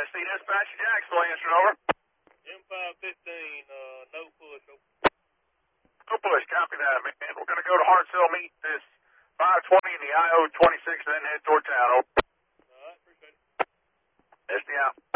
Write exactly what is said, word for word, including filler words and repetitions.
S D Dispatch, Jacksonville, answering over. M five fifteen, uh, no push. Over. No push, copy that, man. We're going to go to Hartselle, meet this five twenty in the I O twenty-six, then head toward town, over. All right, appreciate it. S D out.